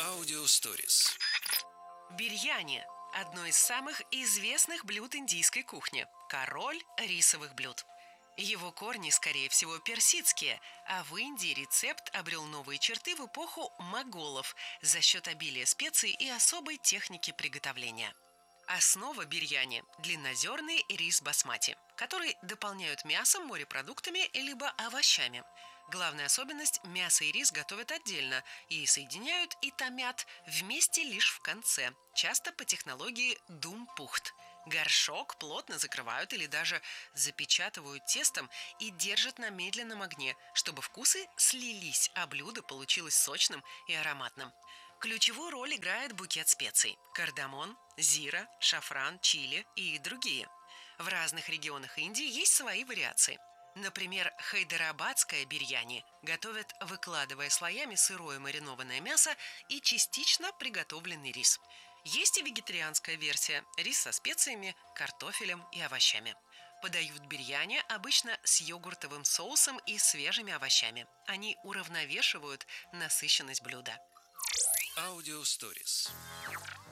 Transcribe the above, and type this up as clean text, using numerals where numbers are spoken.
Аудиосторис. Бирьяни – одно из самых известных блюд индийской кухни. Король рисовых блюд. Его корни, скорее всего, персидские, а в Индии рецепт обрел новые черты в эпоху моголов за счет обилия специй и особой техники приготовления. Основа бирьяни – длиннозерный рис басмати, который дополняют мясом, морепродуктами либо овощами. Главная особенность – мясо и рис готовят отдельно и соединяют и томят вместе лишь в конце, часто по технологии дум-пухт. Горшок плотно закрывают или даже запечатывают тестом и держат на медленном огне, чтобы вкусы слились, а блюдо получилось сочным и ароматным. Ключевую роль играет букет специй – кардамон, зира, шафран, чили и другие. В разных регионах Индии есть свои вариации. Например, хайдарабадское бирьяни готовят, выкладывая слоями сырое маринованное мясо и частично приготовленный рис. Есть и вегетарианская версия – рис со специями, картофелем и овощами. Подают бирьяни обычно с йогуртовым соусом и свежими овощами. Они уравновешивают насыщенность блюда. Аудиосторис.